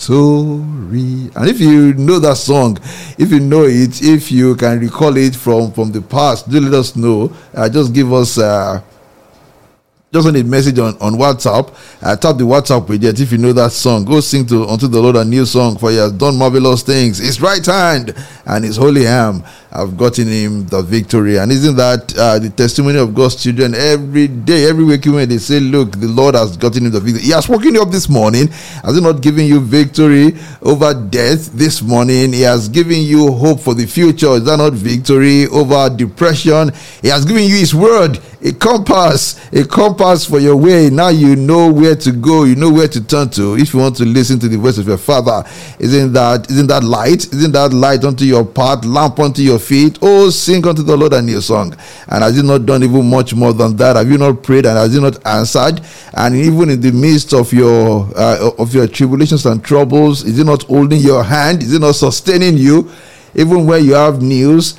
victory. And if you know that song, if you know it, if you can recall it from the past, do let us know. Just give us just send a message on WhatsApp. Tap the WhatsApp widget if you know that song. Go sing to unto the Lord a new song, for he has done marvelous things. His right hand and his holy arm have gotten him the victory. And isn't that the testimony of God's children? Every day, every week when they say, look, the Lord has gotten him the victory. He has woken you up this morning. Has he not given you victory over death this morning? He has given you hope for the future. Is that not victory over depression? He has given you his word, a compass for your way. Now you know where to go, you know where to turn to if you want to listen to the voice of your Father. Isn't that light? Isn't that light unto your path, lamp unto your feet? Oh, sing unto the Lord a new song. And has he not done even much more than that? Have you not prayed and has he not answered? And even in the midst of your tribulations and troubles, is he not holding your hand? Is he not sustaining you? Even when you have news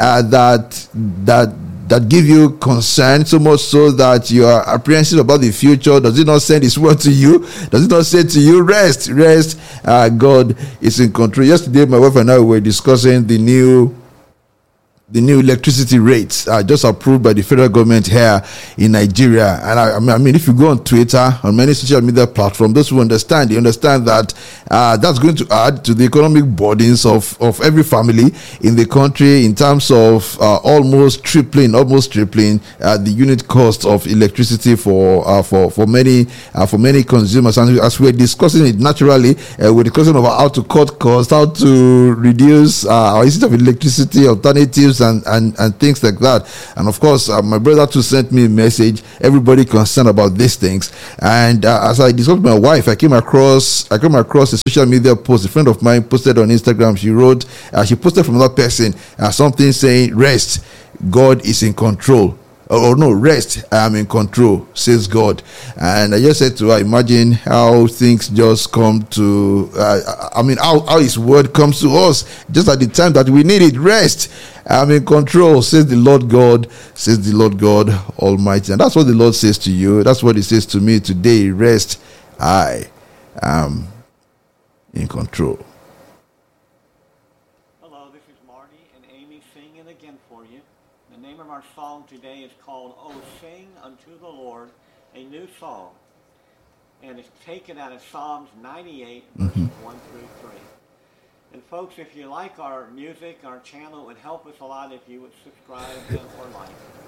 that give you concern, so much so that you are apprehensive about the future, does it not send his word to you? Does it not say to you, rest? God is in control. Yesterday, my wife and I were discussing the new electricity rates just approved by the federal government here in Nigeria. And I mean, if you go on Twitter, on many social media platforms, those who understand, they understand that that's going to add to the economic burdens of every family in the country in terms of almost tripling the unit cost of electricity for many consumers. And as we're discussing it naturally, we're discussing about how to cut costs, how to reduce our usage of electricity, alternatives, and things like that. And of course, my brother too sent me a message. Everybody concerned about these things. And as I discussed with my wife, I came across a social media post. A friend of mine posted on Instagram. She posted from that person something saying, "Rest, God is in control." Oh no, rest, I am in control, says God. And I just said to her, imagine how things just come to, how his word comes to us just at the time that we need it. Rest, I am in control, says the Lord God Almighty. And that's what the Lord says to you. That's what he says to me today. Rest, I am in control. Our song today is called "Oh Sing Unto the Lord a New Song," and it's taken out of Psalms 98 verses 1 through 3. And folks, if you like our music, our channel, it would help us a lot if you would subscribe or like.